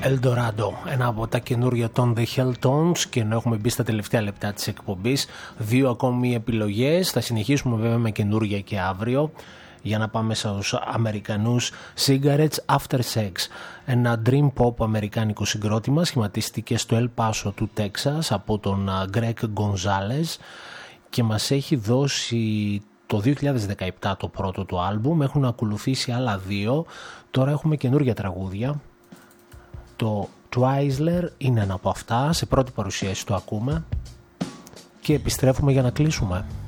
Eldorado, ένα από τα καινούργια των The Helltones, και ενώ έχουμε μπει στα τελευταία λεπτά της εκπομπής, 2 ακόμη επιλογές. Θα συνεχίσουμε βέβαια με καινούργια και αύριο, για να πάμε στους Αμερικανούς. Cigarettes After Sex, ένα dream pop αμερικάνικο συγκρότημα, σχηματίστηκε στο El Paso του Τέξας από τον Greg Gonzalez και μας έχει δώσει το 2017 το πρώτο του άλμπουμ. Έχουν ακολουθήσει άλλα 2. Τώρα έχουμε καινούργια τραγούδια. Το Twizzler είναι ένα από αυτά. Σε πρώτη παρουσίαση το ακούμε και επιστρέφουμε για να κλείσουμε.